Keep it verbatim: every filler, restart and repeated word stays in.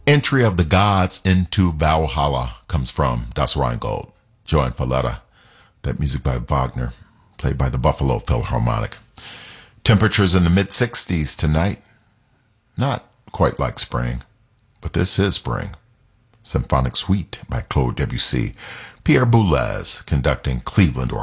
Entry of the Gods into Valhalla comes from Das Rheingold, Johann Falletta. That music by Wagner, played by the Buffalo Philharmonic. Temperatures in the mid sixties tonight. Not quite like spring, but this is spring. Symphonic Suite by Claude Debussy. Pierre Boulez conducting Cleveland Orchestra.